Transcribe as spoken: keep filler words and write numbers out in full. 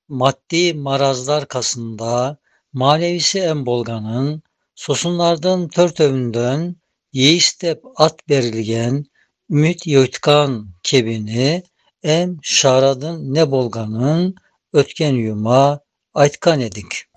Maddi marazlar manevisi en bolganın, sosunlardan törtövünden, yeistep at berilgen, ümit yoytkan kebini, em şaradın ne bolganın, ötken yuma aytkan edik.